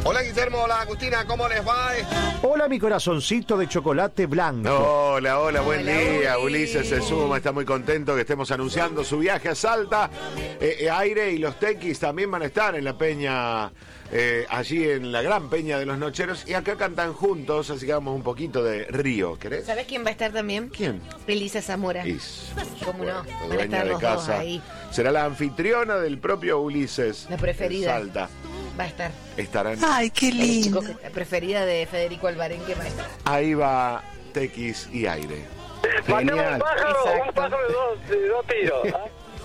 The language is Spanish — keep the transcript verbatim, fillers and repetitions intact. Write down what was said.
Hola Guillermo, hola Agustina, ¿cómo les va? Hola mi corazoncito de chocolate blanco. Hola, hola, buen Hola, día. Uli. Ulises se suma, está muy contento que estemos anunciando su viaje a Salta. Eh, eh, Aire y los Tequis también van a estar en la peña, eh, allí en la gran peña de los Nocheros. Y acá cantan juntos, así que vamos un poquito de Río, ¿querés? ¿Sabes quién va a estar también? ¿Quién? Elisa Zamora. Is, ¿Cómo no? supuesto, Van a dueña estar de los dos casa. ahí. Será la anfitriona del propio Ulises. La preferida. En Salta. Va a estar. Estarán. Ay, qué lindo. La preferida de Federico Alvarenque va a estar. Ahí va Tequis y Aire. Matemos un pájaro, Exacto. un pájaro de dos, de dos tiros. ¿eh?